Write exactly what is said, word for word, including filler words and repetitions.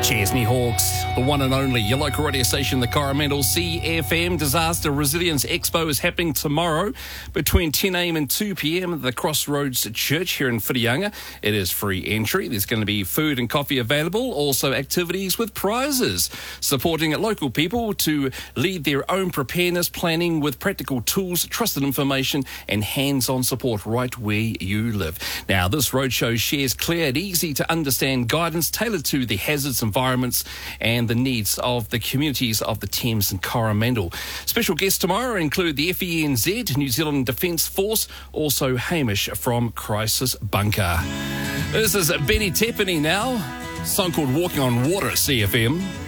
Chesney Hawks, the one and only, your local radio station, the Coromandel C F M. Disaster Resilience Expo is happening tomorrow between ten a.m. and two p.m. at the Crossroads Church here in Whitianga. It is free entry. There's going to be food and coffee available, also activities with prizes, supporting local people to lead their own preparedness planning with practical tools, trusted information and hands-on support right where you live. Now, this roadshow shares clear and easy to understand guidance tailored to the hazards and environments and the needs of the communities of the Thames and Coromandel. Special guests tomorrow include the F E N Z, New Zealand Defence Force, also Hamish from Crisis Bunker. This is Benny Tepany now, a song called Walking on Water at C F M.